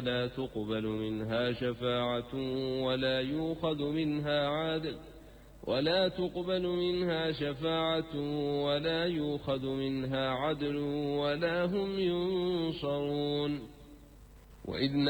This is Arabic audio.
ولا تقبل منها شفاعة ولا يؤخذ منها عدل ولا هم ينصرون. وإذ